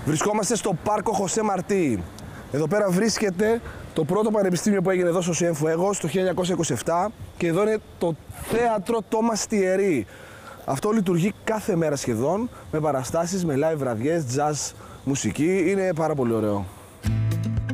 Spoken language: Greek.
Βρισκόμαστε στο πάρκο Χωσέ Μαρτί. Εδώ πέρα βρίσκεται το πρώτο πανεπιστήμιο που έγινε εδώ στο Cienfuegos το 1927 και εδώ είναι το θέατρο Thomas Thierry. Αυτό λειτουργεί κάθε μέρα σχεδόν με παραστάσεις, με live βραδιές, jazz, μουσική. Είναι πάρα πολύ ωραίο.